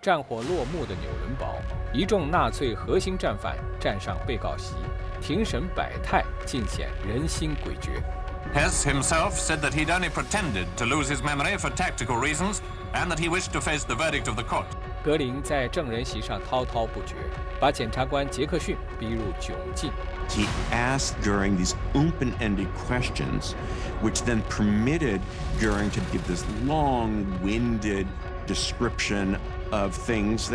战火落幕的纽伦堡，一众纳粹核心战犯站上被告席，庭审百态，尽显人心诡谲。 Hess himself said that he'd only pretended to lose his memory for tactical reasons, and that he wished to face the verdict of the court. 格林在证人席上滔滔不绝，把检察官杰克逊逼入窘境。 He asked Goering these open-ended questions, which then permitted Goering to give this long-winded description of things